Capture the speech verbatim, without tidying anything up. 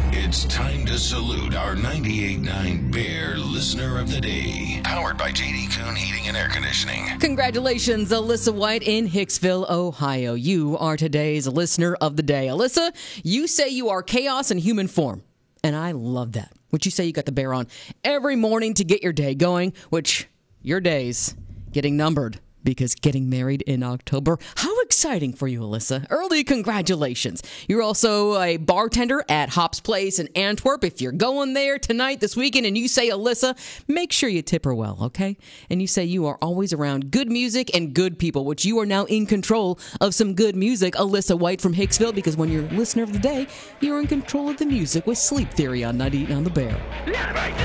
It's time to salute our ninety-eight point nine Bear Listener of the Day. Powered by J D Kuhn Heating and Air Conditioning. Congratulations, Alyssa White in Hicksville, Ohio. You are today's Listener of the Day. Alyssa, you say you are chaos in human form, and I love that. Which you say you got the bear on every morning to get your day going, which your day's getting numbered. Because getting married in October, how exciting for you, Alyssa. Early congratulations. You're also a bartender at Hop's Place in Antwerp. If you're going there tonight, this weekend, and you say Alyssa, make sure you tip her well, okay? And you say you are always around good music and good people, which you are now in control of some good music, Alyssa White from Hicksville, because when you're listener of the day, you're in control of the music with Sleep Theory on ninety-eight on the Bear.